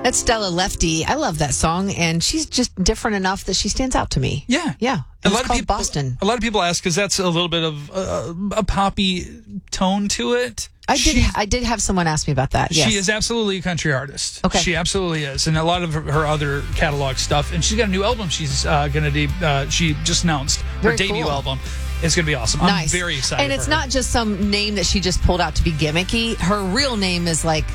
That's Stella Lefty. I love that song, and she's just different enough that she stands out to me. Yeah. Yeah. A It's lot of called people, Boston. A lot of people ask because that's a little bit of a poppy tone to it. I did have someone ask me about that. Yes. She is absolutely a country artist. Okay. She absolutely is. And a lot of her other catalog stuff. And she's got a new album she's going to she just announced her Very debut cool. album. It's going to be awesome. Nice. I'm very excited And it's for her. not just some name that she just pulled out to be gimmicky. Her real name is like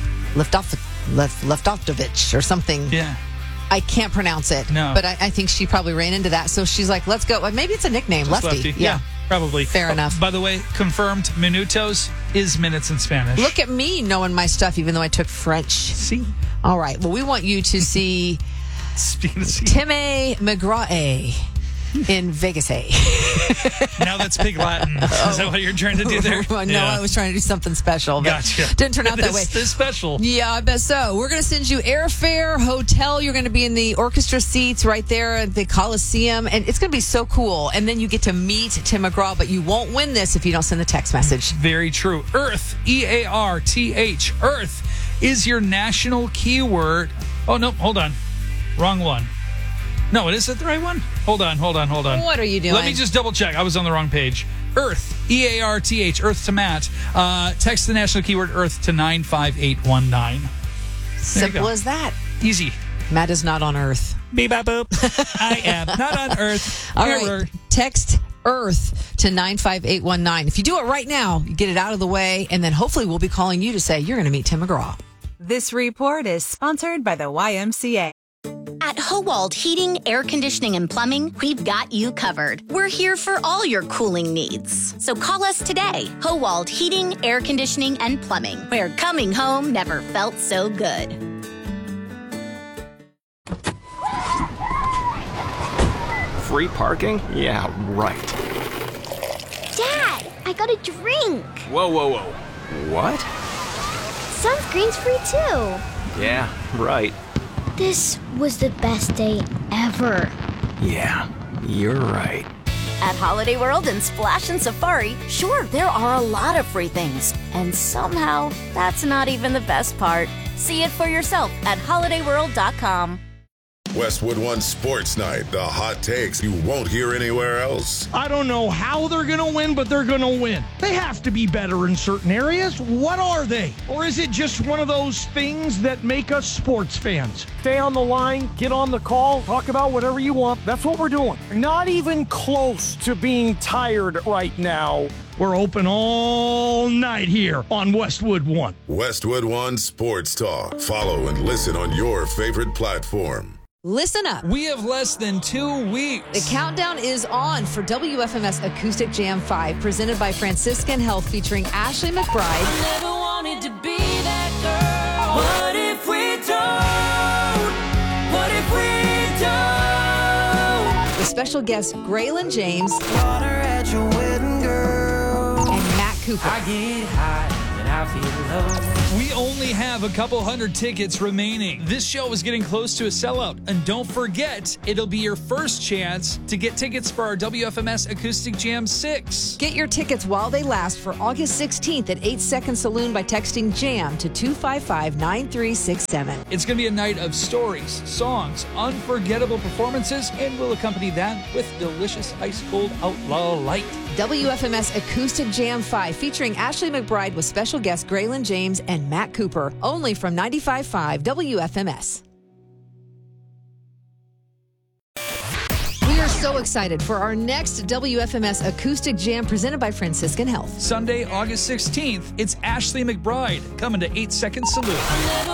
Leftovich or something. Yeah. I can't pronounce it. No. But I think she probably ran into that. So she's like, let's go. Maybe it's a nickname, Just Lefty. Yeah, probably. Fair enough. By the way, confirmed, minutos is minutes in Spanish. Look at me knowing my stuff, even though I took French. See? All right. Well, we want you to see Speaking of see. Timmy McGraw in Vegas. Now that's Pig Latin. Is that what you're trying to do there? No, Yeah. I was trying to do something special. But Gotcha. Didn't turn out that way. This special. Yeah, I bet so. We're going to send you airfare, hotel. You're going to be in the orchestra seats right there at the Coliseum. And it's going to be so cool. And then you get to meet Tim McGraw, but you won't win this if you don't send the text message. Very true. Earth, EARTH. Earth is your national keyword. Oh, no, hold on. Wrong one. No, is it the right one? Hold on. What are you doing? Let me just double check. I was on the wrong page. Earth, EARTH, Earth to Matt. Text the national keyword Earth to 95819. Simple as that. Easy. Matt is not on Earth. Beep, bop, boop. I am not on Earth. All Error. right. Text Earth to 95819. If you do it right now, you get it out of the way, and then hopefully we'll be calling you to say you're going to meet Tim McGraw. This report is sponsored by the YMCA. At Howald Heating, Air Conditioning, and Plumbing, we've got you covered. We're here for all your cooling needs. So call us today. Howald Heating, Air Conditioning, and Plumbing, where coming home never felt so good. Free parking? Yeah, right. Dad, I got a drink. Whoa. What? Sunscreen's free too. Yeah, right. This was the best day ever. Yeah, you're right. At Holiday World and Splash and Safari, sure, there are a lot of free things. And somehow, that's not even the best part. See it for yourself at holidayworld.com. Westwood One Sports Night, the hot takes you won't hear anywhere else. I don't know how they're going to win, but they're going to win. They have to be better in certain areas. What are they? Or is it just one of those things that make us sports fans? Stay on the line, get on the call, talk about whatever you want. That's what we're doing. Not even close to being tired right now. We're open all night here on Westwood One. Westwood One Sports Talk. Follow and listen on your favorite platform. Listen up. We have less than 2 weeks. The countdown is on for WFMS Acoustic Jam 5, presented by Franciscan Health, featuring Ashley McBride. Never wanted to be that girl. What if we don't? What if we don't? With special guests Graylin James Water at your wedding, girl. and Matt Cooper. I get high and I feel low. We only have a couple hundred tickets remaining. This show is getting close to a sellout. And don't forget, it'll be your first chance to get tickets for our WFMS Acoustic Jam 6. Get your tickets while they last for August 16th at 8 Second Saloon by texting JAM to 255-9367. It's going to be a night of stories, songs, unforgettable performances, and we'll accompany that with delicious ice-cold Outlaw Light. WFMS Acoustic Jam 5, featuring Ashley McBride with special guests Graylin James and Matt Cooper, only from 95.5 WFMS. We are so excited for our next WFMS Acoustic Jam presented by Franciscan Health. Sunday, August 16th, it's Ashley McBride coming to 8 Second Saloon.